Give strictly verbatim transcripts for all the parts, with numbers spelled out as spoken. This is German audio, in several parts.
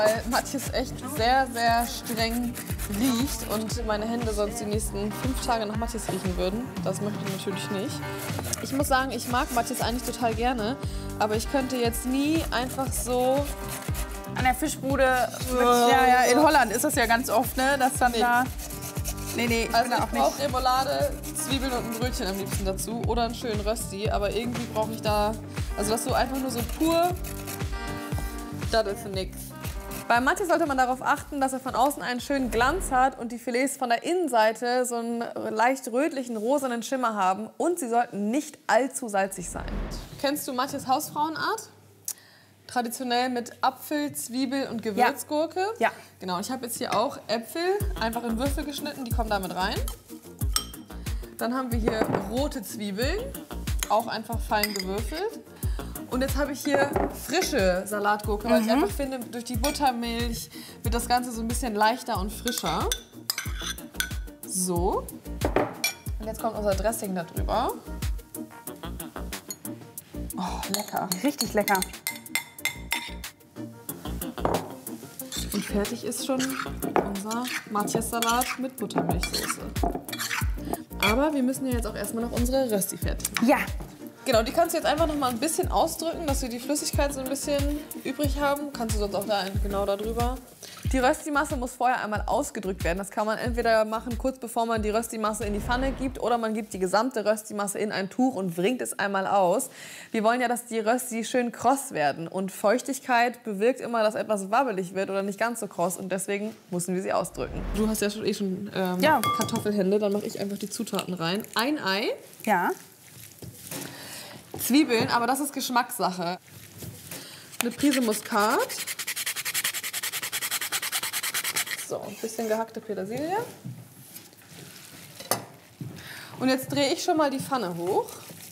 Weil Matthias echt sehr, sehr streng riecht und meine Hände sonst die nächsten fünf Tage nach Matthias riechen würden. Das möchte ich natürlich nicht. Ich muss sagen, ich mag Matthias eigentlich total gerne, aber ich könnte jetzt nie einfach so... An der Fischbude, ja, ja, in Holland ist das ja ganz oft, ne, dass dann Nee. da... Nee, nee, ich Also bin da ich auch nicht... brauche Remoulade, Zwiebeln und ein Brötchen am liebsten dazu oder einen schönen Rösti, aber irgendwie brauche ich da... Also das so einfach nur so pur, das ist nix. Bei Matthias sollte man darauf achten, dass er von außen einen schönen Glanz hat und die Filets von der Innenseite so einen leicht rötlichen, rosanen Schimmer haben. Und sie sollten nicht allzu salzig sein. Kennst du Matthias Hausfrauenart? Traditionell mit Apfel, Zwiebel und Gewürzgurke. Ja. Genau, ich habe jetzt hier auch Äpfel einfach in Würfel geschnitten, die kommen damit rein. Dann haben wir hier rote Zwiebeln, auch einfach fein gewürfelt. Und jetzt habe ich hier frische Salatgurke, weil Mhm. ich einfach finde, durch die Buttermilch wird das Ganze so ein bisschen leichter und frischer. So. Und jetzt kommt unser Dressing da drüber. Oh, lecker. Richtig lecker. Und fertig ist schon unser Matthias-Salat mit Buttermilchsoße. Aber wir müssen ja jetzt auch erstmal noch unsere Rösti fertig machen. Ja. Genau, die kannst du jetzt einfach noch mal ein bisschen ausdrücken, dass wir die Flüssigkeit so ein bisschen übrig haben. Kannst du sonst auch da genau da drüber. Die Rösti-Masse muss vorher einmal ausgedrückt werden. Das kann man entweder machen, kurz bevor man die Rösti-Masse in die Pfanne gibt, oder man gibt die gesamte Rösti-Masse in ein Tuch und wringt es einmal aus. Wir wollen ja, dass die Rösti schön kross werden. Und Feuchtigkeit bewirkt immer, dass etwas wabbelig wird oder nicht ganz so kross. Und deswegen müssen wir sie ausdrücken. Du hast ja schon, eh schon ähm, Ja. Kartoffelhände. Dann mache ich einfach die Zutaten rein. Ein Ei. Ja. Zwiebeln, aber das ist Geschmackssache. Eine Prise Muskat. So, ein bisschen gehackte Petersilie. Und jetzt drehe ich schon mal die Pfanne hoch.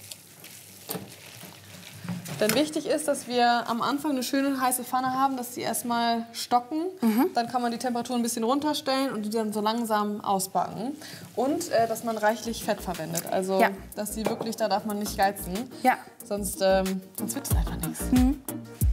Denn wichtig ist, dass wir am Anfang eine schöne heiße Pfanne haben, dass die erstmal stocken. Mhm. Dann kann man die Temperatur ein bisschen runterstellen und die dann so langsam ausbacken. Und äh, dass man reichlich Fett verwendet. Also, ja. dass die wirklich, da darf man nicht geizen. Ja. Sonst, ähm, sonst wird es einfach nichts. Mhm.